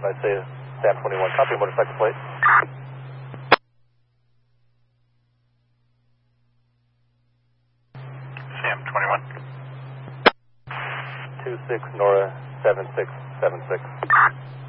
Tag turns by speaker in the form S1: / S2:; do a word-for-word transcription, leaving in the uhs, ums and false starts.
S1: I say Sam twenty-one, copy motorcycle plate.
S2: Sam twenty-one.
S1: two six Nora seven six seven six.